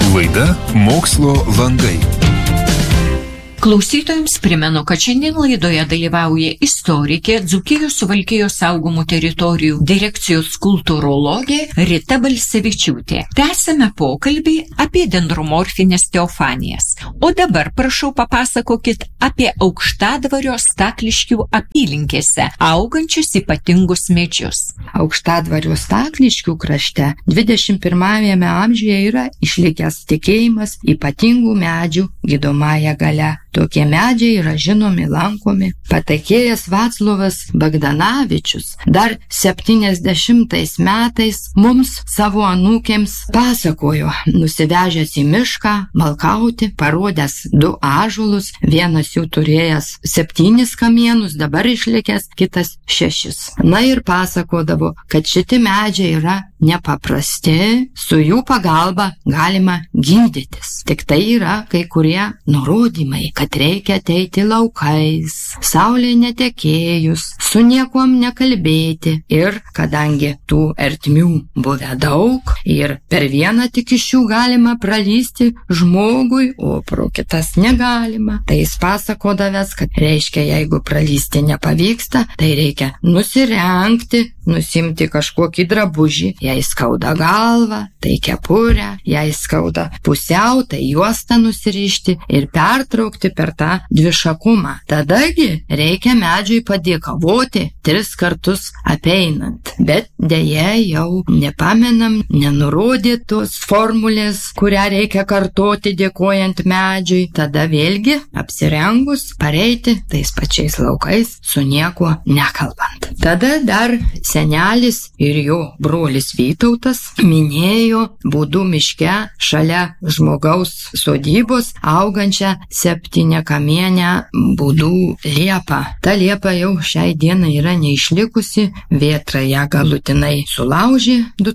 Laida Mokslo langai. Klausytojams primenu, kad šiandien laidoje dalyvauja istorikė, Dzūkijos Suvalkijos saugomų teritorijų direkcijos kultūrologė Rita Balsevičiūtė. Tęsime pokalbį apie dendromorfinės teofanijas. O dabar prašau papasakokit apie Aukštadvario Stakliškių apylinkėse augančius ypatingus medžius. Aukštadvario Stakliškių krašte 21 amžiuje yra išlikęs tikėjimas ypatingų medžių gydomąja galia. Tokie medžiai yra žinomi, lankomi. Patakėjas Vaclovas Bagdanavičius dar 70 metais mums savo anūkėms pasakojo, nusivežęs į mišką malkauti, parodęs 2 ąžuolus, vienas jų turėjęs 7 kamienus, dabar išlikęs, kitas 6. Na ir pasakodavo, kad šitie medžiai yra nepaprasti, su jų pagalba galima gydytis. Tik tai yra kai kurie nurodymai, kad reikia ateiti laukais, saulė netekėjus, su niekom nekalbėti. Ir kadangi tų ertmių buvę daug ir per vieną tik iš jų galima pralysti žmogui, o pro kitas negalima, tai jis pasakodavęs, kad reiškia, jeigu pralysti nepavyksta, tai reikia nusirengti, nusimti kažkokį drabužį, jei skauda galvą, tai kepurę, jei skauda pusiau, tai juostą nusirišti ir pertraukti per tą dvišakumą. Tadagi reikia medžiui padėkavoti 3 kartus apeinant. Bet dėja jau nepamenam, nenurodė tos formulės, kurią reikia kartoti dėkojant medžiui. Tada vėlgi apsirengus pareiti tais pačiais laukais su niekuo nekalbant. Tada dar senelis ir jo brolis Vytautas minėjo Būdų miške šalia žmogaus sodybos augančią 7-kamienę Būdų liepą. Ta liepa jau šiai dienai yra neišlikusi, vėtra ją galutinai sulaužė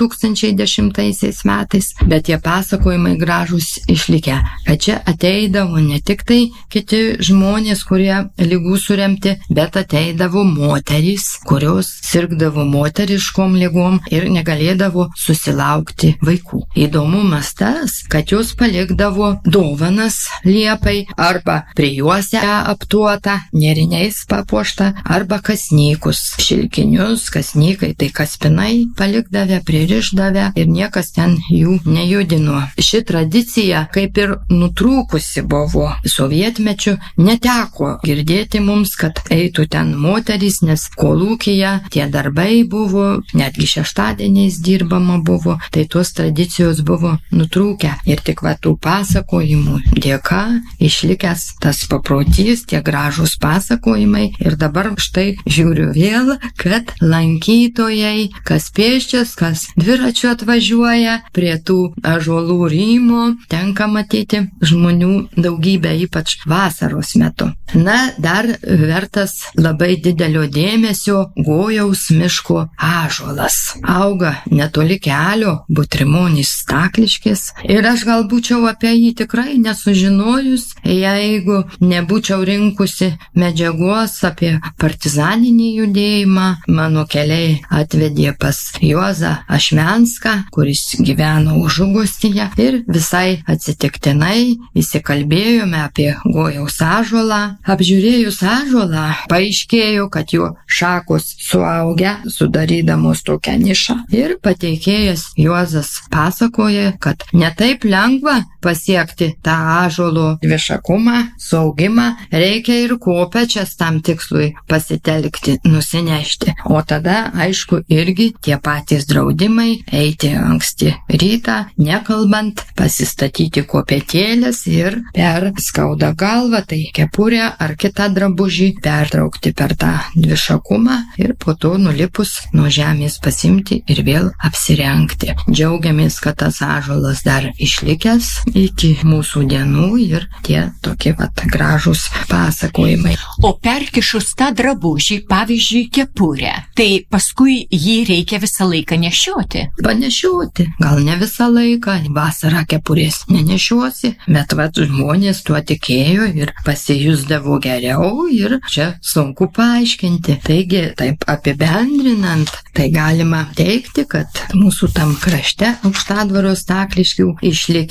2010 metais, bet tie pasakojimai gražus išlikę, kad čia ateidavo ne tik tai kiti žmonės, kurie ligų suremti, bet ateidavo moterys, kurios sirgdavo moteriškom ligom ir negalėdavo susilaukti vaikų. Įdomumas tas, kad jos palikdavo dovanas liepai arba prijuosę aptuotą, nėriniais papuoštą, arba kasnykus, šilkinius, kasnykai, tai kaspinai palikdavę, pririšdavę ir niekas ten jų nejudino. Ši tradicija kaip ir nutrūkusi buvo. Sovietmečiu neteko girdėti mums, kad eitų ten moterys, nes kolūkyje tie darbai buvo, netgi šeštadieniais dirbama buvo, tai tos tradicijos buvo nutrūkę. Ir tik tų pasakojimų dėka išlikęs tas paprotys, tie gražūs pasakojimai. Ir dabar štai žiūriu vėl, kad lankytojai, kas pėsčias, kas dviračiu atvažiuoja prie tų ąžuolų rymo, tenka matyti žmonių daugybę, ypač vasaros metu. Na, dar vertas labai didelio dėmesio Gojaus miško ąžuolas. Auga netoli kelio, Butrimonis Stakliškis, ir aš gal būčiau apie jį tikrai nesužinojus, jeigu nebūčiau rinkusi medžiagos apie partizaninį judėjimą. Mano keliai atvedė pas Juozą Ašmenską, kuris gyveno Užugustyje, ir visai atsitiktinai įsikalbėjome apie Gojaus ąžuolą. Apžiūrėjus ąžuolą, paaiškėjo, kad jo šakos suaugę, sudarydamos tokią nišą, ir pateikėjas Juozas pasakoja, kad netaip lengva pasiekti tą ąžuolo dvišakumą, saugimą, reikia ir kopečias tam tikslui pasitelkti, nusinešti. O tada, aišku, irgi tie patys draudimai eiti anksti rytą, nekalbant, pasistatyti kopetėlės ir per skauda galvą, tai kepurę ar kitą drabužį, pertraukti per tą dvišakumą ir po to nulipus nuo žemės pasimti ir vėl apsirengti. Džiaugiamės, kad tas ąžuolas dar išlikęs iki mūsų dienų ir tie tokie gražūs pasakojimai. O perkišus tą drabužį, pavyzdžiui, kepurę, tai paskui jį reikia visą laiką nešioti? Panešioti. Gal ne visą laiką, vasarą kepurės nenešiosi, bet žmonės tuo tikėjo ir pasijusdavo geriau ir čia sunku paaiškinti. Taigi, taip apibendrinant, tai galima teikti, kad mūsų tam krašte Aukštadvario Stakliškių išlikę tik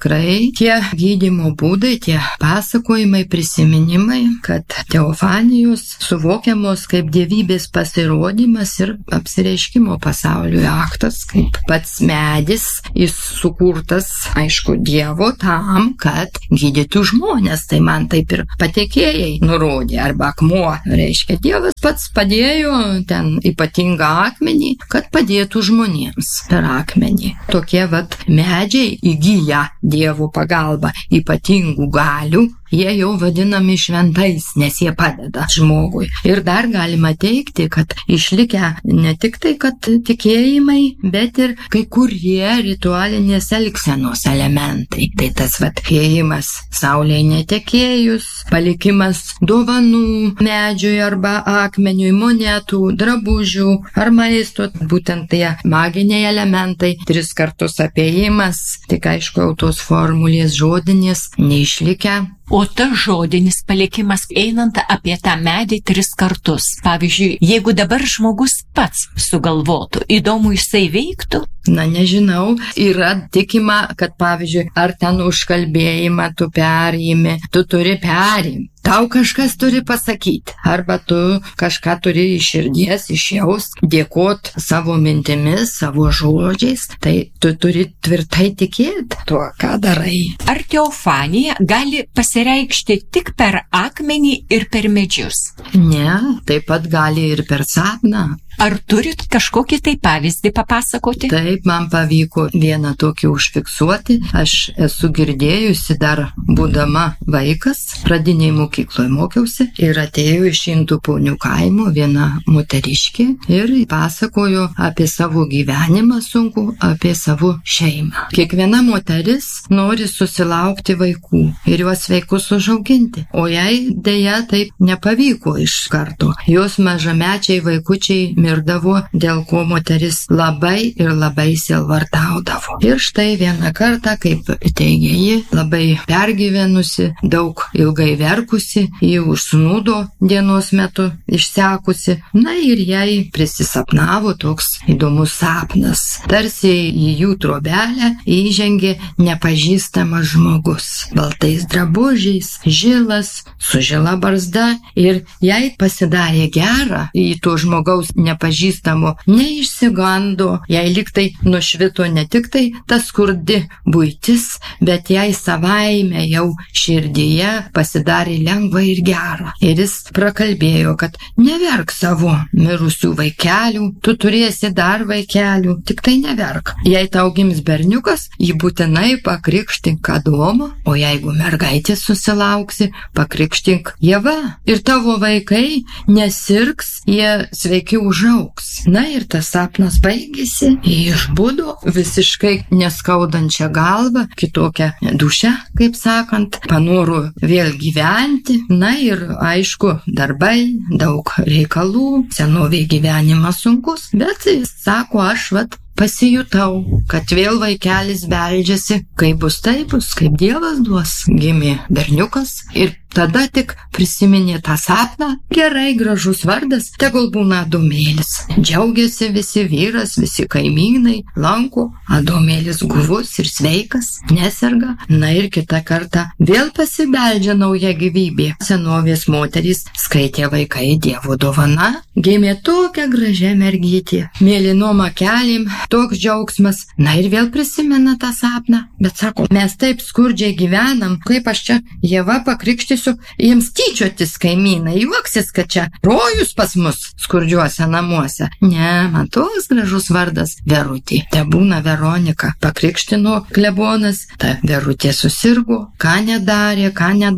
tikrai tie gydymo būdai, tie pasakojimai, prisiminimai, kad teofanijos suvokiamos kaip dievybės pasirodymas ir apsireiškimo pasauliui aktas, kaip pats medis, jis sukurtas, aišku, Dievo tam, kad gydytų žmonės. Tai man taip ir patekėjai nurodė, arba akmuo. Reiškia, Dievas pats padėjo ten ypatingą akmenį, kad padėtų žmonėms per akmenį. Tokie medžiai įgyja Dievo pagalbą ypatingų galių. Jie jau vadinami šventais, nes jie padeda žmogui. Ir dar galima teikti, kad išlikę ne tik tai, kad tikėjimai, bet ir kai kurie ritualinės elgsenos elementai. Tai tas ėjimas saulei netekėjus, palikimas dovanų medžiui arba akmeniui, monetų, drabužių ar maisto, būtent tie maginiai elementai, 3 kartus apėjimas, tik aišku, jau tos formulės žodinės neišlikę. O tas žodinis palikimas einant apie tą medį 3 kartus. Pavyzdžiui, jeigu dabar žmogus pats sugalvotų, įdomu jisai veiktų? Na, nežinau, yra tikima, kad pavyzdžiui, ar ten užkalbėjimą tu perimi, tu turi perimti. Tau kažkas turi pasakyti, arba tu kažką turi iš širdies, išjaust, dėkot savo mintimis, savo žodžiais, tai tu turi tvirtai tikėti tuo, ką darai. Ar teofanija gali pasireikšti tik per akmenį ir per medžius? Ne, taip pat gali ir per sapną. Ar turit kažkokį tai pavyzdį papasakoti? Taip, man pavyko vieną tokį užfiksuoti. Aš esu girdėjusi dar būdama vaikas, pradinėje mokykloje mokiausi ir atėjo iš Intuponių kaimo viena moteriškė ir pasakojo apie savo gyvenimą sunku, apie savo šeimą. Kiekviena moteris nori susilaukti vaikų ir juos sveikus užauginti, o jai dėja taip nepavyko iš karto. Jos mažamečiai vaikučiai mirdavo, dėl ko moteris labai ir labai sielvartaudavo. Ir štai vieną kartą, kaip teigia ji, labai pergyvenusi, daug ilgai verkusi, ji užsnūdo dienos metu išsekusi, na ir jai prisisapnavo toks įdomus sapnas. Tarsi į jų trobelę įžengė nepažįstamas žmogus, baltais drabužiais, žilas, su žila barzda, ir jai pasidarė gera į to žmogaus nepažįstamo, neišsigando, jai liktai nušvito ne tik tai ta skurdi buitis, bet jai savaime jau širdyje pasidarė lengva ir gera. Ir jis prakalbėjo, kad neverk savo mirusių vaikelių, tu turėsi dar vaikelių, tik tai neverk. Jei tau gims berniukas, jį būtinai pakrikštink Adomą, o jeigu mergaitė susilauksi, pakrikštink Ieva. Ir tavo vaikai nesirgs, jie sveiki užaugs. Na ir tas sapnas baigėsi, jie išbudo visiškai neskaudančią galvą, kitokią dušę, kaip sakant, panoro vėl gyventi. Na ir aišku, darbai, daug reikalų, senovėj gyvenimas sunkus, bet sako, aš pasijutau, kad vėl vaikelis beldžiasi, kaip bus taip bus, kaip Dievas duos. Gimė berniukas ir tada tik prisiminė tą sapną. Gerai, gražus vardas, tegul būna Adomėlis. Džiaugiasi visi, vyras, visi kaimynai, lanko, Adomėlis guvus ir sveikas, neserga. Na ir kitą kartą vėl pasibeldžia nauja gyvybė. Senovės moterys skaitė vaikai Dievo dovana. Gimė tokia gražia mergytė, mėlynom akelėm, toks džiaugsmas. Na ir vėl prisimena tą sapną. Bet sako, mes taip skurdžiai gyvenam, kaip aš čia Ieva pakrikštysiu, jiems tyčiotis kaimynai, juoksis, kad čia rojus pas mus skurdžiuose namuose. Ne, man toks gražus vardas Verutė. Te būna Veronika. Pakrikštino klebonas, ta Verutė susirgo, ką nedarė,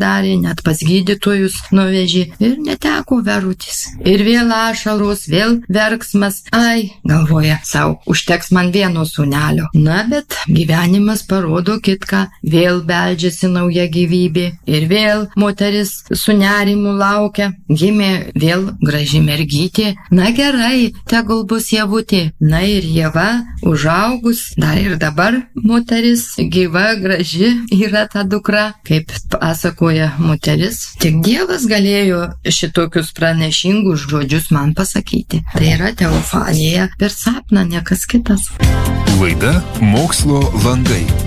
net pas gydytojus nuvežė ir neteko Verutės. Ir vėl ašaros, vėl verksmas. Ai, galvoja, sau, užteks man vieno sūnelio. Na, bet gyvenimas parodo kitką. Vėl beldžiasi nauja gyvybė ir vėl moteris su nerimu laukia. Gimė vėl graži mergytė. Na gerai, tegul bus Ievutė. Na ir Ieva užaugus, dar ir dabar moteris gyva, graži yra ta dukra, kaip pasakoja moteris. Tik Dievas galėjo šitokius pranešingus žodžius man pasakyti. Tai yra teofanija per sapną, niekas kitas. Laida Mokslo langai.